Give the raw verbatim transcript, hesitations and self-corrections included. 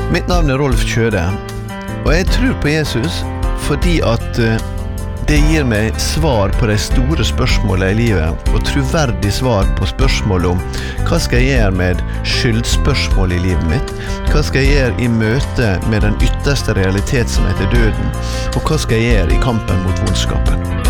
Mitt navn er Rolf Kjøde, og jeg tror på Jesus fordi at det gir meg svar på de store spørsmålene i livet, og troverdig svar på spørsmålet om hva skal jeg gjøre med skyldspørsmål i livet mitt, hva skal jeg gjøre i møte med den ytterste realitet som heter døden, og hva skal jeg gjøre i kampen mot vondskapen.